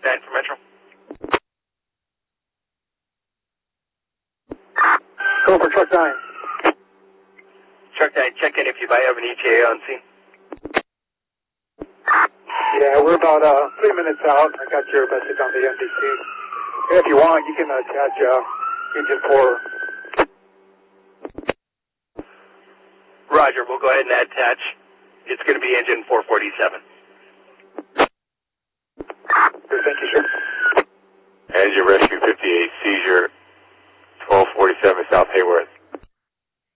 9 for Metro. Go for truck 9. Truck 9, check in if you might have an ETA on scene. Yeah, we're about 3 minutes out. I got your message on the MDC. If you want, you can attach engine 4. Roger, we'll go ahead and attach. It's going to be engine 447. Thank you, sir. Engine Rescue 58, seizure